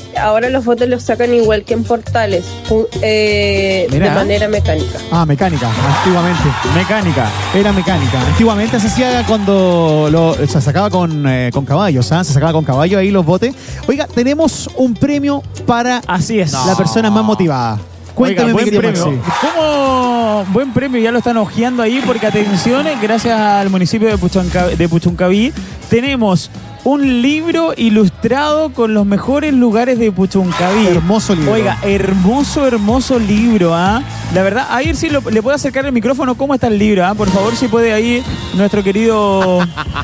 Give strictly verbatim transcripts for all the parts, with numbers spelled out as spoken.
que ahora los botes los sacan igual que en portales, eh, de manera mecánica. Ah, mecánica, antiguamente. Mecánica. Era mecánica. Antiguamente se hacía cuando lo, se sacaba con, eh, con caballos, ¿ah? Se sacaba con caballos ahí los botes. Oiga, tenemos un premio para Así es. la persona más motivada. Cuéntame, Oiga, buen premio. Maxi. ¿Cómo? Buen premio, ya lo están hojeando ahí porque atención, gracias al municipio de, Puchunca, de Puchuncaví, tenemos un libro ilustrado con los mejores lugares de Puchuncaví. Hermoso libro. Oiga, hermoso, hermoso libro, ¿ah? ¿eh? La verdad, a ver si lo, le puedo acercar el micrófono. ¿Cómo está el libro? ¿Ah? Por favor, si puede ahí nuestro querido...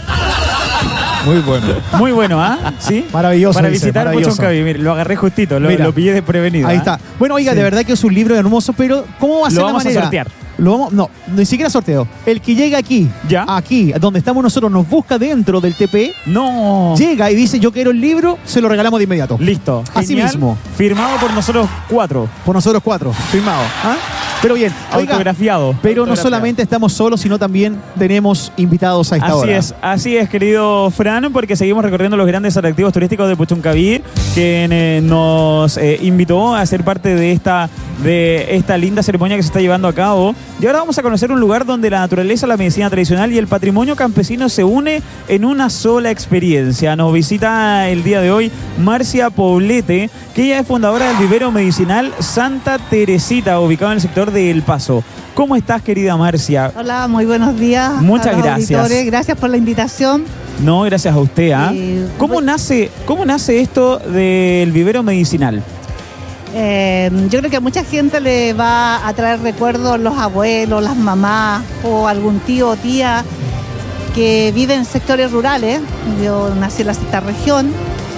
Muy bueno. Muy bueno, ¿ah? ¿eh? ¿Sí? Maravilloso. Para dice, visitar maravilloso. Puchuncaví. Mire, lo agarré justito, lo, lo pillé desprevenido. Ahí ¿eh? está. Bueno, oiga, Sí. de verdad que es un libro hermoso, pero ¿cómo va a ser Lo la vamos manera? a sortear. Lo vamos, no, ni siquiera sorteo. El que llega aquí, ¿Ya? aquí, donde estamos nosotros, nos busca dentro del T P. No. Llega y dice, yo quiero el libro, se lo regalamos de inmediato. Listo. Así Genial. mismo. Firmado por nosotros cuatro. Por nosotros cuatro. Firmado. ¿Ah? Pero bien. Oiga, Autografiado. pero no Autografiado. solamente estamos solos, sino también tenemos invitados a esta Así hora. es, así es, querido Fran, porque seguimos recorriendo los grandes atractivos turísticos de Puchuncaví, quien eh, nos eh, invitó a ser parte de esta, de esta linda ceremonia que se está llevando a cabo. Y ahora vamos a conocer un lugar donde la naturaleza, la medicina tradicional y el patrimonio campesino se une en una sola experiencia. Nos visita el día de hoy Marcia Poblete, que ella es fundadora del vivero medicinal Santa Teresita, ubicado en el sector de El Paso. ¿Cómo estás, querida Marcia? Hola, muy buenos días. Muchas a los gracias. auditores. Gracias por la invitación. No, gracias a usted. ¿ah? Eh, ¿Cómo, bueno. nace, ¿Cómo nace esto del vivero medicinal? Eh, yo creo que a mucha gente le va a traer recuerdos los abuelos, las mamás o algún tío o tía que vive en sectores rurales. Yo nací en la sexta región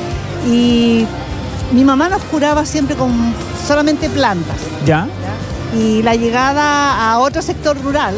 y mi mamá nos curaba siempre con solamente plantas. ¿Ya? Y la llegada a otro sector rural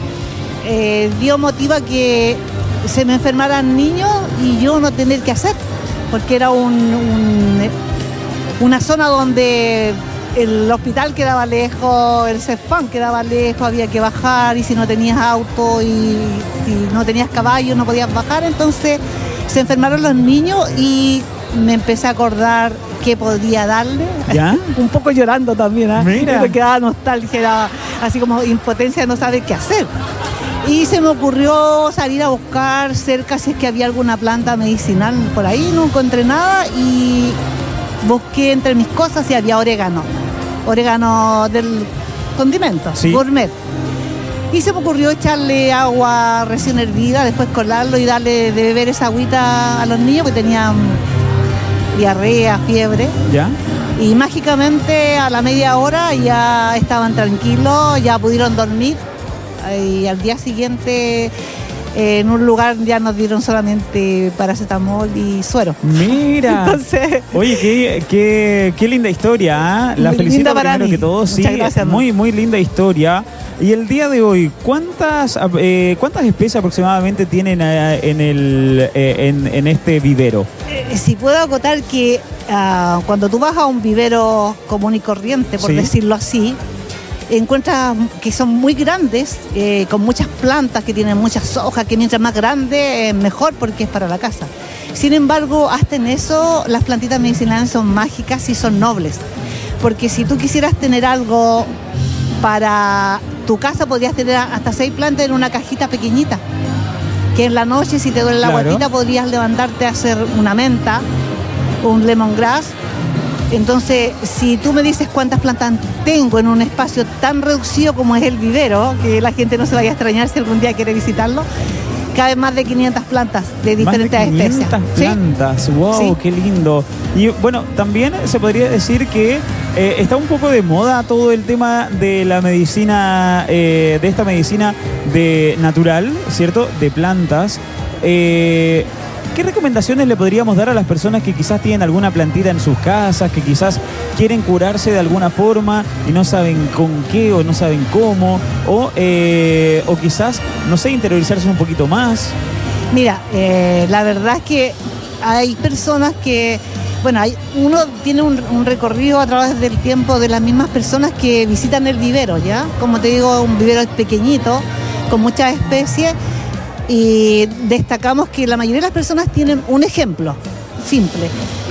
eh, dio motivo a que se me enfermaran niños y yo no tener que hacer, porque era un, un, una zona donde el hospital quedaba lejos, el CEFAM quedaba lejos, había que bajar y si no tenías auto y si no tenías caballo no podías bajar, entonces se enfermaron los niños y me empecé a acordar qué podía darle. ¿Ya? Un poco llorando también, ¿eh? Mira. Me quedaba nostalgia, era así como impotencia de no saber qué hacer. Y se me ocurrió salir a buscar cerca si es que había alguna planta medicinal por ahí, no encontré nada y busqué entre mis cosas si había orégano, orégano del condimento, Sí. gourmet. Y se me ocurrió echarle agua recién hervida, después colarlo y darle de beber esa agüita a los niños que tenían diarrea, fiebre. ¿Ya? Y mágicamente a la media hora ya estaban tranquilos, ya pudieron dormir. Y al día siguiente eh, en un lugar ya nos dieron solamente paracetamol y suero. Mira. Entonces, Oye, qué, qué, qué linda historia. ¿ah? La Muy felicito linda para primero mí. que todo. Sí, Muchas gracias, muy, muy linda historia. Y el día de hoy, ¿cuántas, eh, ¿cuántas especies aproximadamente tienen eh, en, el, eh, en, en este vivero? eh, si puedo acotar que ah, cuando tú vas a un vivero común y corriente, por Sí. decirlo así, encuentras que son muy grandes, eh, con muchas plantas que tienen muchas hojas, que mientras más grande, eh, mejor porque es para la casa. Sin embargo, hasta en eso, las plantitas medicinales son mágicas y son nobles. Porque si tú quisieras tener algo para tu casa, podrías tener hasta seis plantas en una cajita pequeñita. Que en la noche, si te duele la Claro. guatita, podrías levantarte a hacer una menta, un lemongrass. Entonces, si tú me dices cuántas plantas tengo en un espacio tan reducido como es el vivero, que la gente no se vaya a extrañar si algún día quiere visitarlo, caben más de quinientas plantas de diferentes Más de especies. quinientas ¿Sí? plantas, wow, Sí. qué lindo. Y bueno, también se podría decir que eh, está un poco de moda todo el tema de la medicina, eh, de esta medicina de natural, ¿cierto? De plantas. Eh, ¿Qué recomendaciones le podríamos dar a las personas que quizás tienen alguna plantita en sus casas, que quizás quieren curarse de alguna forma y no saben con qué o no saben cómo, o, eh, o quizás, no sé, interiorizarse un poquito más? Mira, eh, la verdad es que hay personas que, bueno, hay, uno tiene un, un recorrido a través del tiempo de las mismas personas que visitan el vivero, ¿ya? Como te digo, un vivero pequeñito, con muchas especies, y destacamos que la mayoría de las personas tienen un ejemplo simple.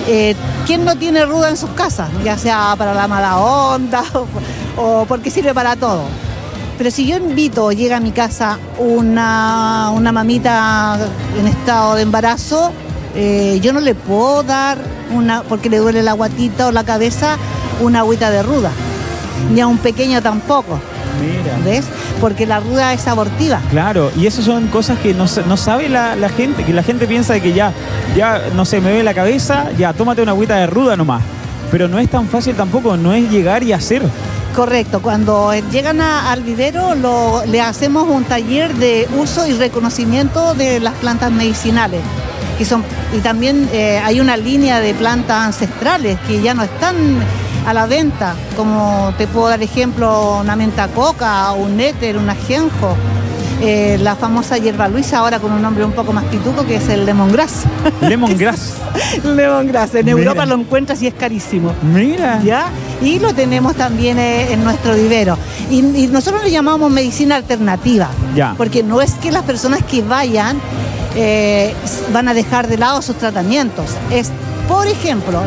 Eh, ¿Quién no tiene ruda en sus casas? Ya sea para la mala onda o, o porque sirve para todo. Pero si yo invito, llega a mi casa una, una mamita en estado de embarazo, eh, yo no le puedo dar, una porque le duele la guatita o la cabeza, una agüita de ruda. Ni a un pequeño tampoco. Mira. ¿Ves? Porque la ruda es abortiva. Claro, y eso son cosas que no, no sabe la, la gente, que la gente piensa de que ya, ya, no sé, me duele la cabeza, ya, tómate una agüita de ruda nomás. Pero no es tan fácil tampoco, no es llegar y hacer. Correcto, cuando llegan a, al vivero lo, le hacemos un taller de uso y reconocimiento de las plantas medicinales. Que son, y también eh, hay una línea de plantas ancestrales que ya no están a la venta, como te puedo dar ejemplo, una menta coca, un éter, un ajenjo, eh, la famosa hierba luisa, ahora con un nombre un poco más pituco, que es el lemongrass. Lemongrass. Lemongrass, en Mira. Europa lo encuentras y es carísimo. Mira. ¿Ya? Y lo tenemos también eh, en nuestro vivero. Y, y nosotros lo llamamos medicina alternativa, Ya. porque no es que las personas que vayan eh, van a dejar de lado sus tratamientos. Es, por ejemplo,